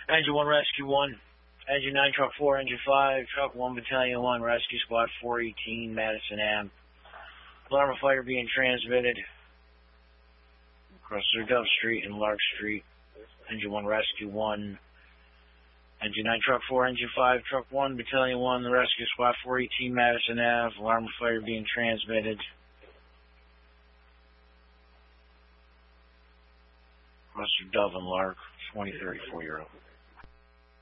Engine 1, Rescue 1. Engine 9, Truck 4, Engine 5, Truck 1, Battalion 1, Rescue Squad 418, Madison Ave. Alarm of fire being transmitted across through Dove Street and Lark Street. Engine 1, Rescue 1. Engine 9, Truck 4, Engine 5, Truck 1, Battalion 1, the Rescue Squad 418, Madison Ave. Alarm of fire being transmitted across through Dove and Lark, 2034 Euro.